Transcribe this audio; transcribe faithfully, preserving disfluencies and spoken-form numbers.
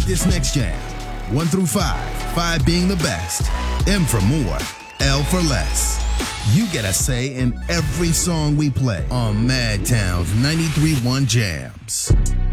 this next jam. One through five, five being the best. M for more, L for less. You get a say in every song we play on Madtown's ninety-three point one Jams.